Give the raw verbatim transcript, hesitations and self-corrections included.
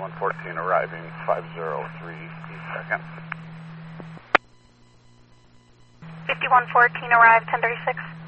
fifty-one fourteen arriving five zero three East second. fifty-one fourteen arrived ten thirty-six.